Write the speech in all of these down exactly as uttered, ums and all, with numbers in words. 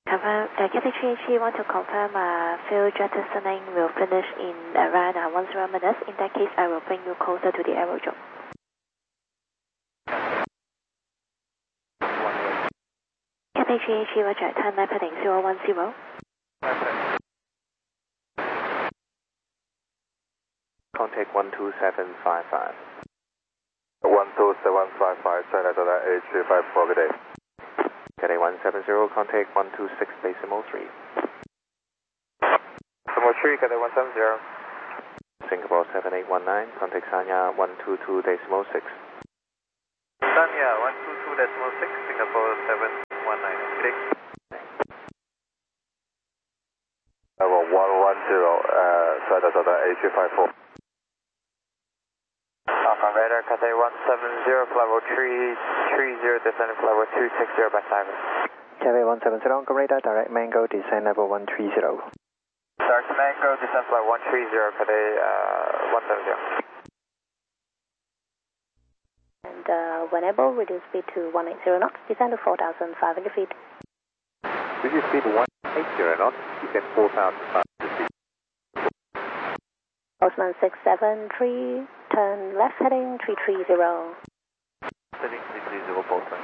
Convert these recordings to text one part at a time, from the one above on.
Confirm, uh, Cathay three H G want to confirm uh, fuel jettisoning will finish in around uh, one zero minutes. In that case, I will bring you closer to the aerodrome. Cathay three H G, roger, time lap heading zero one zero. Contact one two seven five five. one two seven five five, China Delta eight three five four, good day. Cathay one seven zero, contact one two six decimal three. Decimal three, Cathay one seven zero. Singapore seven eight one nine, contact Sanya one two two decimal six. Sanya one two two decimal six, Singapore seven one nine, good day. Level one one zero, uh, China Delta eight three five four. Alpha Radar, Cathay one seven zero, level three three zero, descending level two six zero by seven. Cathay one seven zero, Hong Kong radar, direct Mango, descend level one three zero. Direct Mango, descend level one three zero, Cathay uh, one seven zero. And uh, whenever, reduce speed to one eighty knots, descend to four thousand five hundred feet. Reduce speed to one eighty knots, descend four thousand five hundred feet. Postman six seven three, turn left heading three three zero. Heading three three zero, Postman.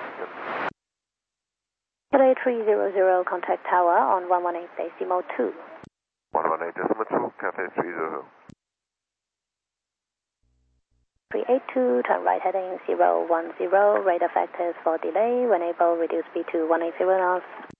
Cathay three zero zero, contact tower on one one eight decimal two. one one eight decimal two, Cathay three zero. three eight two, turn right heading zero one zero, radar factors for delay, when able, reduce speed to one eighty knots.